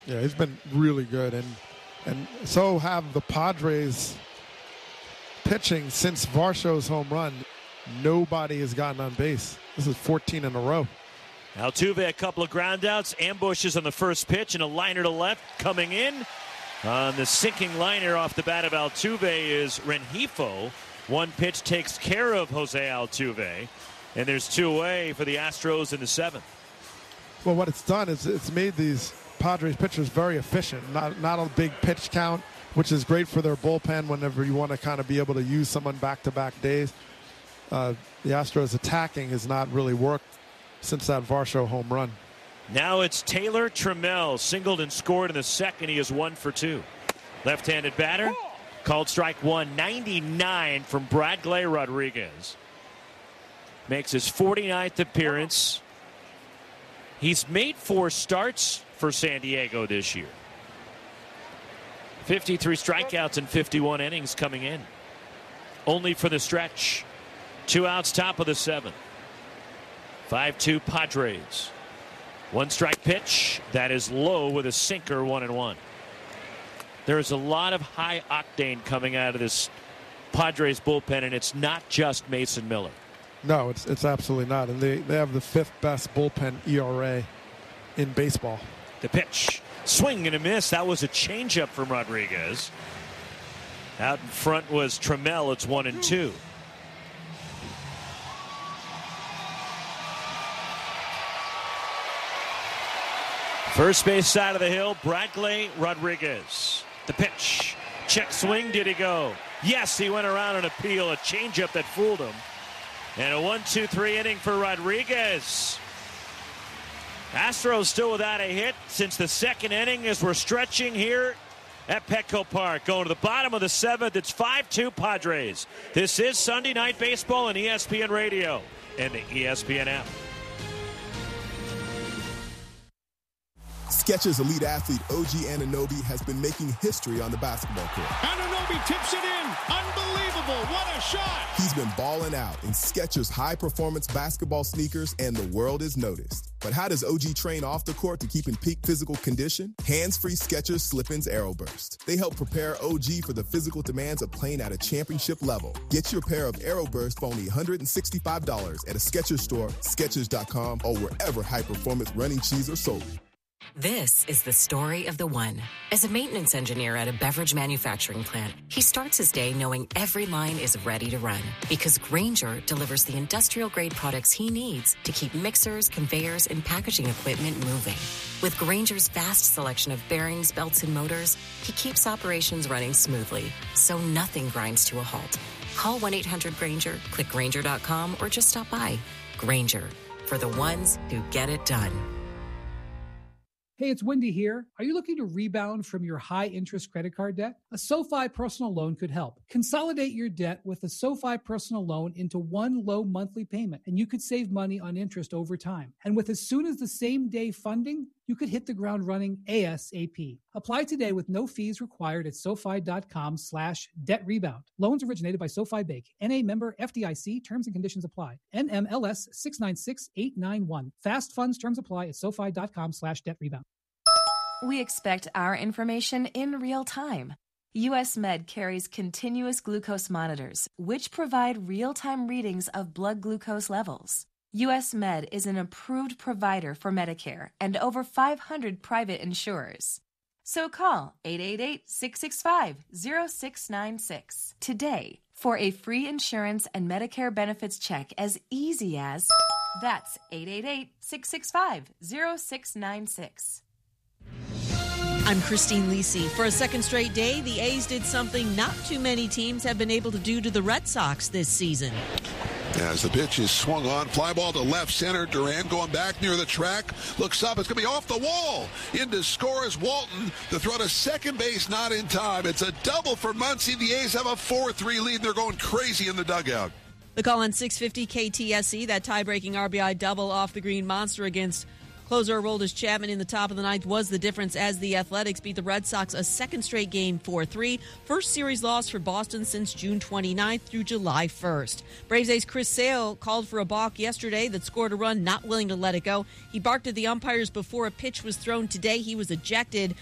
Yeah, he's been really good, and so have the Padres pitching since Varsho's home run. Nobody has gotten on base. This is 14 in a row. Altuve, a couple of ground outs, ambushes on the first pitch, and a liner to left coming in. On the sinking liner off the bat of Altuve is Rengifo. One pitch takes care of Jose Altuve, and there's 2 away for the Astros in the 7th. Well, what it's done is it's made these Padres pitchers very efficient. Not a big pitch count, which is great for their bullpen whenever you want to kind of be able to use someone back-to-back days. The Astros attacking has not really worked since that Varsho home run. Now it's Taylor Trammell, singled and scored in the second. He is 1 for 2. Left-handed batter, called strike 1, 99 from Bradley Rodriguez. Makes his 49th appearance. He's made 4 starts for San Diego this year. 53 strikeouts in 51 innings coming in. Only for the stretch. 2 outs, top of the 7th. 5-2 Padres. 1 strike pitch. That is low with a sinker, 1-1. There's a lot of high octane coming out of this Padres bullpen, and it's not just Mason Miller. No, it's absolutely not. And they have the 5th best bullpen ERA in baseball. The pitch. Swing and a miss. That was a changeup from Rodriguez. Out in front was Trammell. It's 1-2. First base side of the hill, Bradley Rodriguez. The pitch. Check swing. Did he go? Yes, he went around an appeal. A changeup that fooled him. And a 1-2-3 inning for Rodriguez. Astros still without a hit since the 2nd inning as we're stretching here at Petco Park. Going to the bottom of the 7th. It's 5-2 Padres. This is Sunday Night Baseball on ESPN Radio and the ESPN app. Skechers elite athlete OG Anunoby has been making history on the basketball court. Anunoby tips it in. Unbelievable. What a shot. He's been balling out in Skechers high-performance basketball sneakers, and the world is noticed. But how does OG train off the court to keep in peak physical condition? Hands-free Skechers Slip-ins Aeroburst. They help prepare OG for the physical demands of playing at a championship level. Get your pair of Aeroburst for only $165 at a Skechers store, Skechers.com, or wherever high-performance running shoes are sold. This is the story of the one. As a maintenance engineer at a beverage manufacturing plant, he starts his day knowing every line is ready to run because Grainger delivers the industrial-grade products he needs to keep mixers, conveyors, and packaging equipment moving. With Grainger's vast selection of bearings, belts, and motors, he keeps operations running smoothly, so nothing grinds to a halt. Call 1-800-GRAINGER, click Grainger.com, or just stop by. Grainger, for the ones who get it done. Hey, it's Wendy here. Are you looking to rebound from your high-interest credit card debt? A SoFi personal loan could help. Consolidate your debt with a SoFi personal loan into one low monthly payment, and you could save money on interest over time. And with as soon as the same day funding, you could hit the ground running ASAP. Apply today with no fees required at SoFi.com/debt rebound. Loans originated by SoFi Bank. NA member FDIC. Terms and conditions apply. NMLS 696891. Fast funds terms apply at SoFi.com/debt rebound. We expect our information in real time. US Med carries continuous glucose monitors, which provide real-time readings of blood glucose levels. US Med is an approved provider for Medicare and over 500 private insurers. So call 888-665-0696 today for a free insurance and Medicare benefits check as easy as... That's 888-665-0696. I'm Christine Lisi. For a second straight day, the A's did something not too many teams have been able to do to the Red Sox this season. As the pitch is swung on, fly ball to left center. Duran going back near the track. Looks up. It's going to be off the wall. In to score is Walton. The throw to second base, not in time. It's a double for Muncy. The A's have a 4-3 lead. They're going crazy in the dugout. The call on 650 KTSE, that tie-breaking RBI double off the Green Monster against Closer Aroldis Chapman in the top of the ninth was the difference as the Athletics beat the Red Sox a second straight game 4-3. First series loss for Boston since June 29th through July 1st. Braves ace Chris Sale called for a balk yesterday that scored a run, not willing to let it go. He barked at the umpires before a pitch was thrown today. He was ejected.